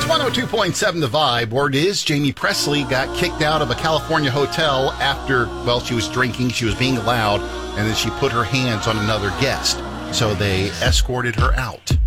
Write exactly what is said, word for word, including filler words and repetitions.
It's one oh two point seven The Vibe. Word is Jamie Presley got kicked out of a California hotel after, well, she was drinking, she was being loud, and then she put her hands on another guest. So they escorted her out.